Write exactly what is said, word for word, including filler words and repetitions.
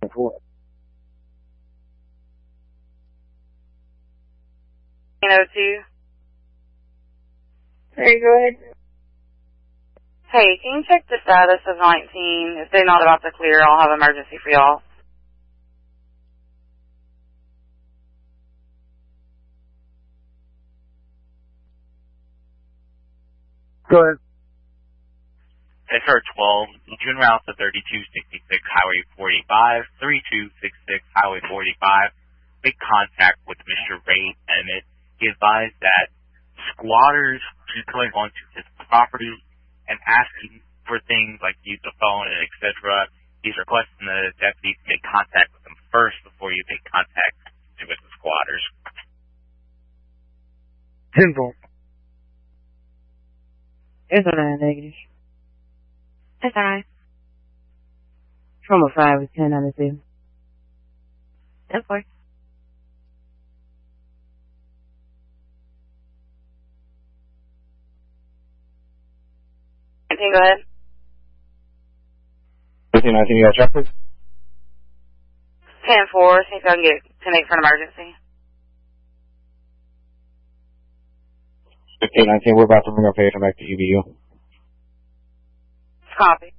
four. oh two. Hey, go ahead. Hey, can you check the status of nineteen? If they're not about to clear, I'll have emergency for y'all. Go ahead. S R twelve, June route to thirty-two sixty-six Highway forty-five, thirty-two sixty-six Highway forty-five. Make contact with Mister Ray Emmett. He advised that squatters are going onto his property and asking for things like use the phone and et cetera. He's requesting the deputies to make contact with them first before you make contact with the squatters. ten four. It's alright, negative. That's alright. Trauma five is ten ninety-two. That's fine. nineteen, go ahead. fifteen nineteen, you got a check, please? ten four, see if I can get ten eight for an emergency. fifteen nineteen, we're about to bring our patient back to E B U. Copy.